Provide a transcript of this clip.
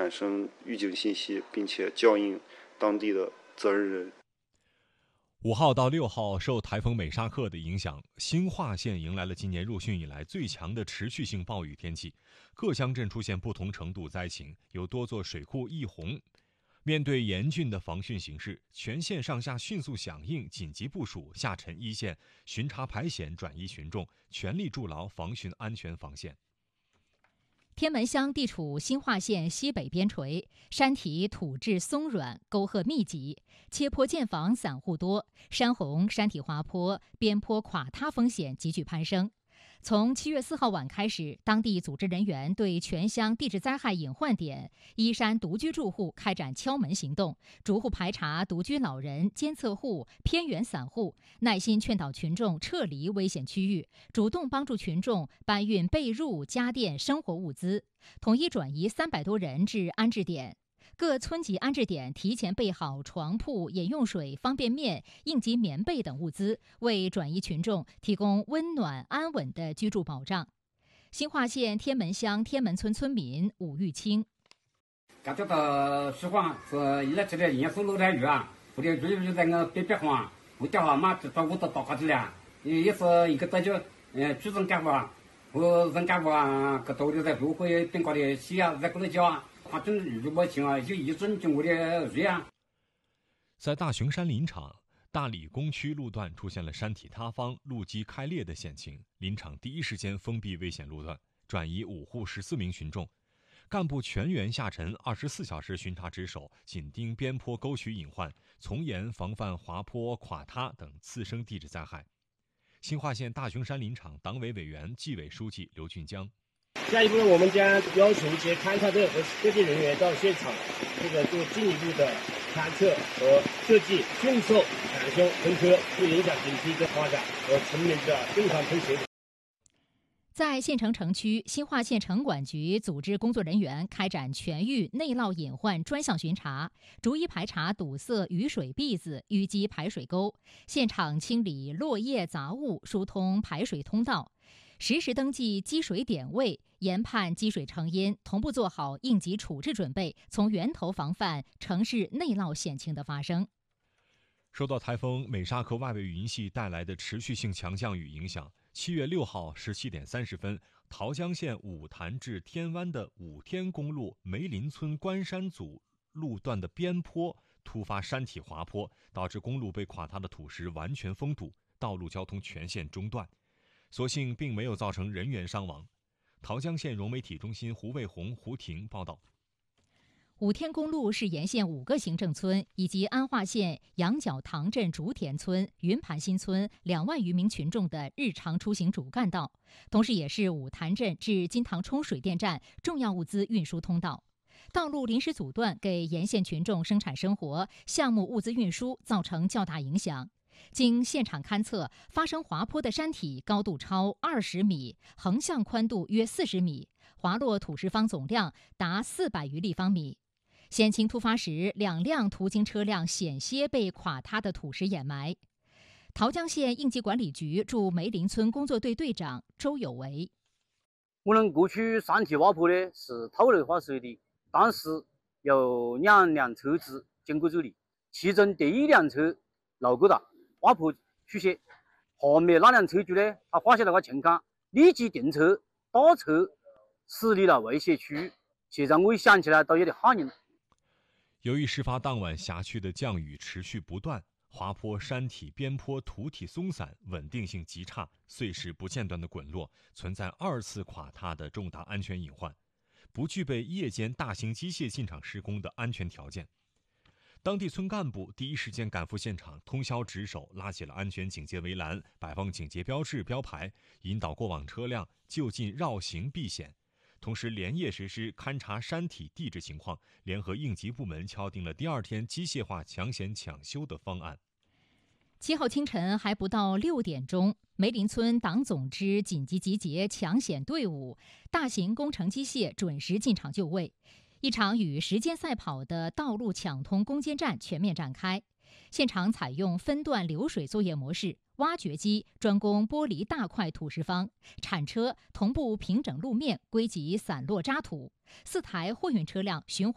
产生预警信息，并且教应当地的责任人。 5号到6号，受台风美沙克的影响，兴化县迎来了今年入汛以来最强的持续性暴雨天气，各乡镇出现不同程度灾情，有多座水库溢洪。面对严峻的防汛形势，全县上下迅速响应紧急部署，下沉一线，巡查排险，转移群众，全力筑牢防汛安全防线。 天门乡地处兴化县西北边陲，山体土质松软，沟壑密集，切坡建房散户多，山洪、山体滑坡、边坡垮塌风险急剧攀升。从7月4号晚开始，当地组织人员对全乡地质灾害隐患点、依山独居住户开展敲门行动，逐户排查独居老人、监测户、偏远散户，耐心劝导群众撤离危险区域，主动帮助群众搬运被褥、家电、生活物资，统一转移300多人至安置点。各村级安置点提前备好床铺、饮用水、方便面、应急棉被等物资，为转移群众提供温暖安稳的居住保障。兴化县天门乡天门村村民武玉清： 感觉到实话是伊拉这里人家收楼台鱼啊，或者就在我边边上，我电话嘛就找我到高头了，也是一个大家居镇干部啊，和人干部啊，个到底在如何变高的西啊，在过来叫啊。他真是没情啊，就一整就我的瑞啊。 在大雄山林场大理工区路段出现了山体塌方、路基开裂的险情，林场第一时间封闭危险路段，转移5户14名群众，干部全员下沉，24小时巡查值守，紧盯边坡沟渠隐患，从严防范滑坡、垮塌等次生地质灾害。兴化县大雄山林场党委委员、纪委书记刘俊江： 下一步，我们将要求一些勘察队和设计人员到现场，做进一步的勘测和设计，迅速产生分科，不影响景区的发展和村民的正常通行。 在县城城区，兴化县城管局组织工作人员开展全域内涝隐患专项巡查，逐一排查堵塞雨水篦子、淤积排水沟，现场清理落叶杂物，疏通排水通道，实时登记积水点位，研判积水成因，同步做好应急处置准备，从源头防范城市内涝险情的发生。 受到台风美沙克外围云系带来的持续性强降雨影响，7月6号17点30分，桃江县五潭至天湾的五天公路梅林村关山组路段的边坡突发山体滑坡，导致公路被垮塌的土石完全封堵，道路交通全线中断。所幸并没有造成人员伤亡。桃江县融媒体中心胡卫红、胡婷报道。 五天公路是沿线5个行政村以及安化县羊角塘镇竹田村、云盘新村2万余名群众的日常出行主干道，同时也是五潭镇至金塘冲水电站重要物资运输通道。道路临时阻断，给沿线群众生产生活、项目物资运输造成较大影响。经现场勘测，发生滑坡的山体高度超20米，横向宽度约40米，滑落土石方总量达400余立方米。险情突发时，2辆途经车辆险些被垮塌的土石掩埋。桃江县应急管理局驻梅林村工作队队长周有为： 我们过去山体滑坡呢是透内滑水的，当时有2辆车子经过这里，其中第1辆车路过了，滑坡出现，后面那辆车主呢，他发现了个情况，立即停车倒车驶离了危险区域。现在我想起来都有点吓人。 由于事发当晚辖区的降雨持续不断，滑坡山体边坡土体松散，稳定性极差，碎石不间断的滚落，存在2次垮塌的重大安全隐患，不具备夜间大型机械进场施工的安全条件。当地村干部第一时间赶赴现场，通宵值守，拉起了安全警戒围栏，摆放警戒标志标牌，引导过往车辆就近绕行避险。同时连夜实施勘察山体地质情况，联合应急部门敲定了第2天机械化抢险抢修的方案。 7号清晨还不到6点钟，梅林村党总支紧急集结抢险队伍，大型工程机械准时进场就位，一场与时间赛跑的道路抢通攻坚战全面展开。现场采用分段流水作业模式，挖掘机专攻剥离大块土石方，铲车同步平整路面，归集散落渣土，4台货运车辆巡